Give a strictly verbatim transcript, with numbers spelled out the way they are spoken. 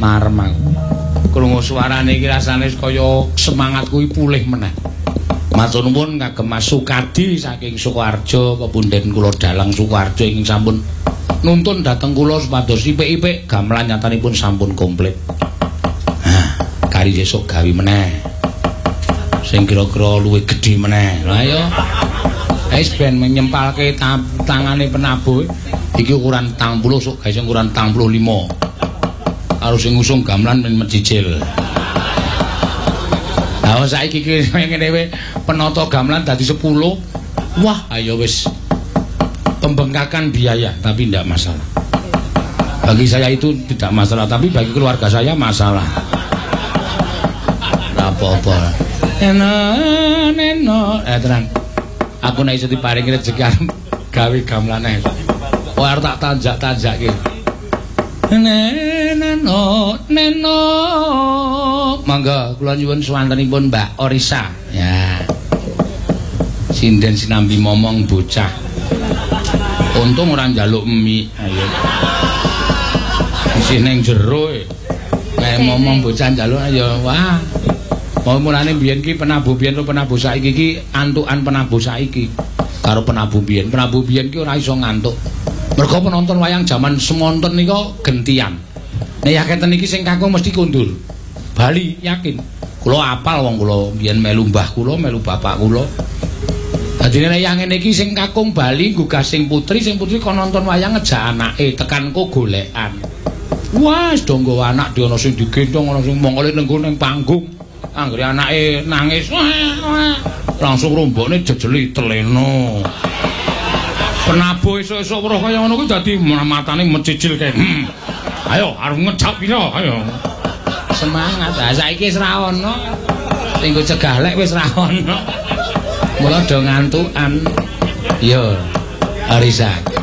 Marem aku. Krungu suarane iki rasane kaya semangatku pulih meneh. Matur nuwun kagem Mas Sukadi saking Sukoharjo, Kepunden kula Dalang Sukoharjo ingkang sampun nuntun dhateng kula supados ipik-ipik gamelan nyatanipun sampun komplit. Nah, kari sesuk gawe meneh. Sing kira-kira luwih gedhe meneh. Lah ya. Wis ben menyempalke tangane penabuh. Iki ukuran tang puluh sok gawe sing ukuran tang puluh lima. Karo sing ngusung gamelan men mecicil. Lah saiki iki ngene wae penata gamelan dadi sepuluh. Wah, ayo wis pembengkakan biaya tapi tidak masalah. Bagi saya itu tidak masalah, tapi bagi keluarga saya masalah. Apa-apa. Eno neno eh tenan. Aku nek iso diparingi rezeki arep gawe gamelane. Oh arep tak tanjak-tanjakke. Neno neno. Mangga kula nyuwun swantenipun Mbak Orisa. Ya. Sinden sinambi momong bocah. Untung ora njaluk mie. Ayo. Isih ning jero e. Kayak momong bocah njaluk ayo. Wah. Mau mulane biyen ki penabuh biyen karo penabuh saiki ki antukan penabuh saiki karo penabuh biyen. Penabuh biyen ki ora iso ngantuk. Mergo penonton wayang jaman semonten nika gentian. Nek yakin iki sing kakung mesti kundur. Bali yakin. Kula apal wong kula biyen melu mbah kula, melu bapak kula. Dadi nek yang ngene iki sing kakung Bali gugah sing putri, sing putri kon nonton wayang ngejak anake tekanku golekan. Wah, wis do nggawa anak dhewe ana sing digendong, ana sing mongkole nenggo ning panggung. Anggere anake nangis, langsung rombokne jejeli teleno. Penabuh esuk-esuk weruh kaya ngono kuwi dadi matane mecicil kae. Hmm. Ayo, arep ngejak pira? Ayo. Semangat. Ha saiki wis ra ono. Sing go cegah lek wis ra ono. Mula do ngantukan. Yo. Arisa.